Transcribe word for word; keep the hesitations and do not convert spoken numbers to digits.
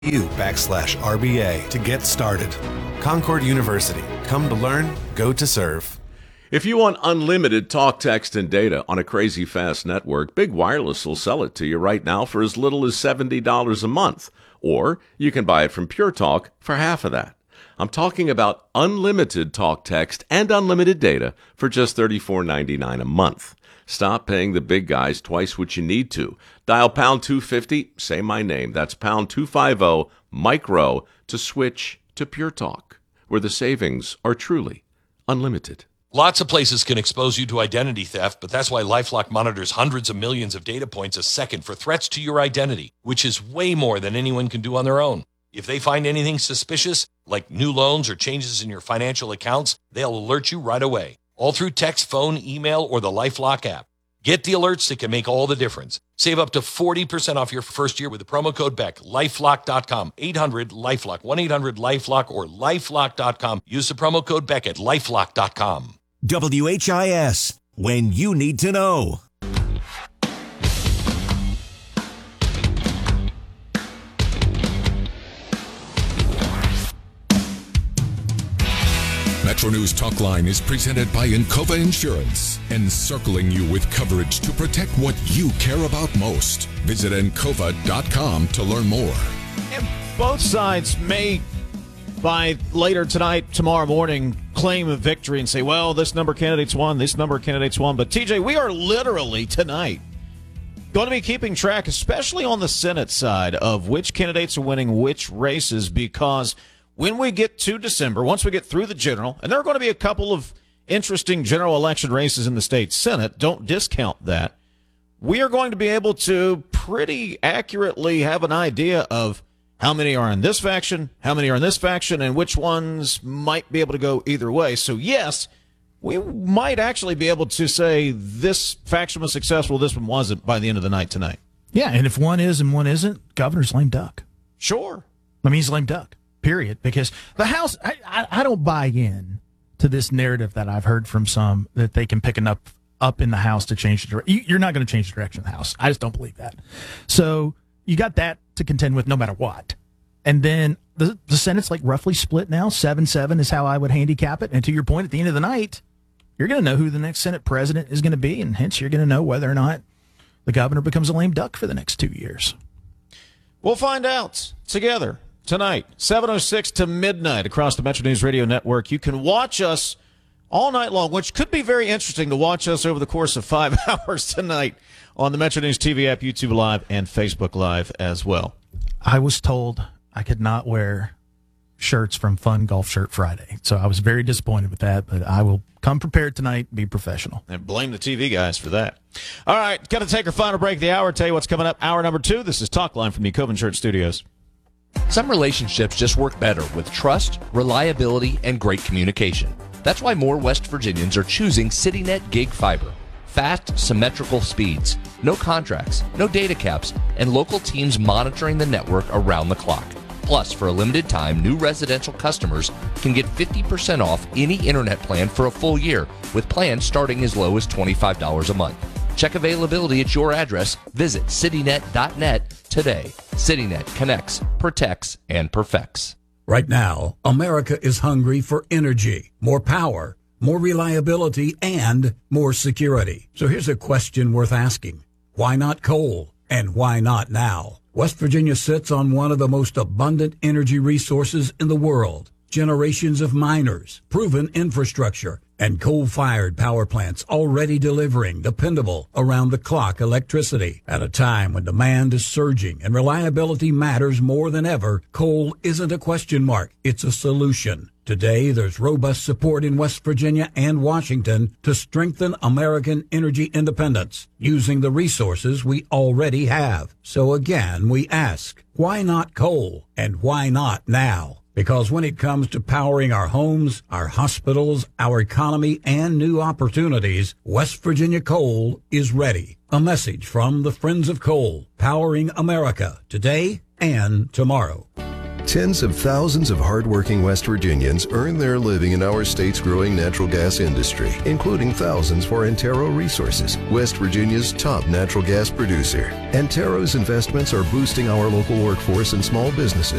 U backslash RBA to get started. Concord University. Come to learn, go to serve. If you want unlimited talk, text, and data on a crazy fast network, Big Wireless will sell it to you right now for as little as seventy dollars a month. Or you can buy it from Pure Talk for half of that. I'm talking about unlimited talk, text, and unlimited data for just thirty-four ninety-nine a month. Stop paying the big guys twice what you need to. Dial pound two fifty, say my name. That's pound two fifty, micro, to switch to Pure Talk, where the savings are truly unlimited. Lots of places can expose you to identity theft, but that's why LifeLock monitors hundreds of millions of data points a second for threats to your identity, which is way more than anyone can do on their own. If they find anything suspicious, like new loans or changes in your financial accounts, they'll alert you right away, all through text, phone, email, or the LifeLock app. Get the alerts that can make all the difference. Save up to forty percent off your first year with the promo code BECK. LifeLock dot com, eight hundred LifeLock, one eight hundred LifeLock, or LifeLock dot com. Use the promo code BECK at LifeLock dot com. W H I S, when you need to know. Metro News Talkline is presented by Encova Insurance, encircling you with coverage to protect what you care about most. Visit Encova dot com to learn more. And both sides may, by later tonight, tomorrow morning, claim a victory and say, well, this number of candidates won, this number of candidates won. But, T J, we are literally tonight going to be keeping track, especially on the Senate side, of which candidates are winning which races, because when we get to December, once we get through the general, and there are going to be a couple of interesting general election races in the state Senate, don't discount that, we are going to be able to pretty accurately have an idea of how many are in this faction, how many are in this faction, and which ones might be able to go either way. So, yes, we might actually be able to say this faction was successful, this one wasn't by the end of the night tonight. Yeah, and if one is and one isn't, governor's lame duck. Sure. I mean, he's lame duck. Period. Because the House, I, I, I don't buy in to this narrative that I've heard from some that they can pick enough up in the House to change the direction. You're not going to change the direction of the House. I just don't believe that. So you got that to contend with no matter what. And then the, the Senate's like roughly split now. seven seven is how I would handicap it. And to your point, at the end of the night, you're going to know who the next Senate president is going to be. And hence you're going to know whether or not the governor becomes a lame duck for the next two years. We'll find out together. Tonight, seven oh six to midnight across the Metro News Radio Network. You can watch us all night long, which could be very interesting to watch us over the course of five hours tonight on the Metro News T V app, YouTube Live, and Facebook Live as well. I was told I could not wear shirts from Fun Golf Shirt Friday, so I was very disappointed with that, but I will come prepared tonight and be professional. And blame the T V guys for that. All right, got to take our final break of the hour. Tell you what's coming up. Hour number two. This is Talkline from the Encova Insurance Studios. Some relationships just work better with trust, reliability, and great communication. That's why more West Virginians are choosing CityNet Gig Fiber. Fast, symmetrical speeds, no contracts, no data caps, and local teams monitoring the network around the clock. Plus, for a limited time, new residential customers can get fifty percent off any internet plan for a full year, with plans starting as low as twenty-five dollars a month. Check availability at your address. Visit citynet dot net today. CityNet connects, protects, and perfects. Right now, America is hungry for energy, more power, more reliability, and more security. So here's a question worth asking. Why not coal? And why not now? West Virginia sits on one of the most abundant energy resources in the world. Generations of miners, proven infrastructure, and coal-fired power plants already delivering dependable, around-the-clock electricity. At a time when demand is surging and reliability matters more than ever, coal isn't a question mark, it's a solution. Today, there's robust support in West Virginia and Washington to strengthen American energy independence using the resources we already have. So again, we ask, why not coal? And why not now? Because when it comes to powering our homes, our hospitals, our economy, and new opportunities, West Virginia Coal is ready. A message from the Friends of Coal, powering America today and tomorrow. Tens of thousands of hardworking West Virginians earn their living in our state's growing natural gas industry, including thousands for Antero Resources, West Virginia's top natural gas producer. Antero's investments are boosting our local workforce and small businesses